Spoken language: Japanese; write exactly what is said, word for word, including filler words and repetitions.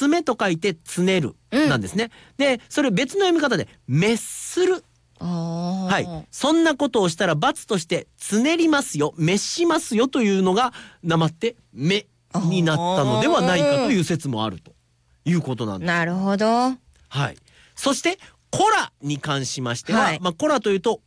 爪と書いてつねるなんですね、うん、でそれ別の読み方で滅する。はい、そんなことをしたら罰としてつねりますよ、滅しますよというのがなまって目になったのではないかという説もあるということなんです。 なるほど。 はい。そしてコラに関しましては、はい、まあコラというと